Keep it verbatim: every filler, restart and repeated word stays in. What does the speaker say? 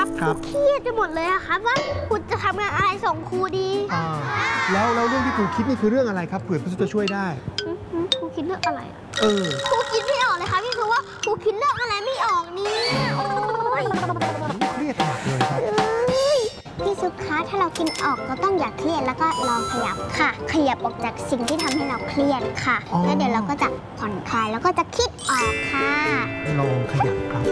ครับครูเครียดไปหมดเลยอะครับว่าครูจะทำงานอะไรส่งครูดีแล้วแล้วเรื่องที่ครูคิดนี่คือเรื่องอะไรครับเผื่อพี่ซุปจะช่วยได้ครูคิดเรื่องอะไรเออครูคิดไม่ออกเลยครับพี่คือว่าครูคิดเรื่องอะไรไม่ออกเนี่ยโอ้ยเครียดหนักเลยครับพี่ซุปคะถ้าเราคิดออกก็ต้องอย่าเครียดแล้วก็ลองขยับค่ะขยับออกจากสิ่งที่ทำให้เราเครียดค่ะแล้วเดี๋ยวเราก็จะผ่อนคลายแล้วก็จะคิดออกค่ะลองขยับครับ